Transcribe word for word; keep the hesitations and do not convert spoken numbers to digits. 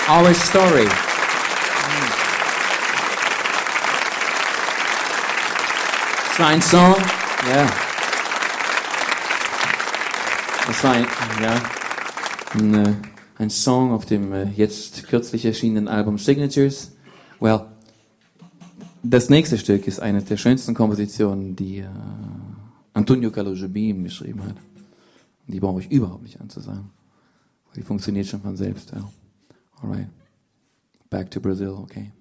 Our Story. Das war ein Song, ja. Das war ein, ja, ein, äh, ein Song auf dem äh, jetzt kürzlich erschienenen Album Signatures. Well, das nächste Stück ist eine der schönsten Kompositionen, die äh, Antonio Carlos Jobim geschrieben hat. Die brauche ich überhaupt nicht anzusagen. Die funktioniert schon von selbst. Ja. Alright. Back to Brazil, okay.